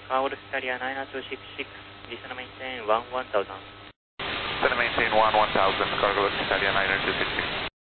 Cargo Italia 9266, listen to maintain 1000. Listen to maintain 1000, Cargo Italia 9266.